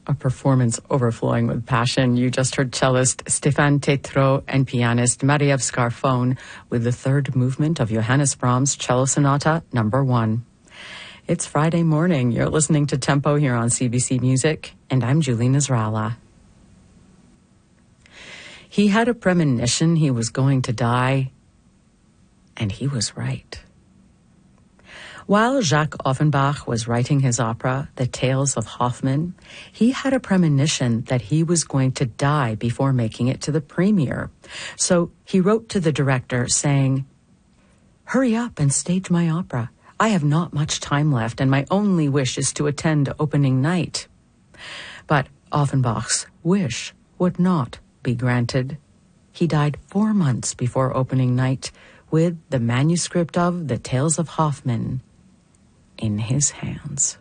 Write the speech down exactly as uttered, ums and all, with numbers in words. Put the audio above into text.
A performance overflowing with passion. You just heard cellist Stéphane Tétrault and pianist Marie-Ève Scarfone with the third movement of Johannes Brahms' Cello Sonata number one. It's Friday morning. You're listening to Tempo here on C B C Music, and I'm Julie Nasrallah. He had a premonition he was going to die, and he was right. While Jacques Offenbach was writing his opera, The Tales of Hoffmann, he had a premonition that he was going to die before making it to the premiere. So he wrote to the director saying, "Hurry up and stage my opera. I have not much time left, and my only wish is to attend opening night." But Offenbach's wish would not be granted. He died four months before opening night with the manuscript of The Tales of Hoffmann in his hands.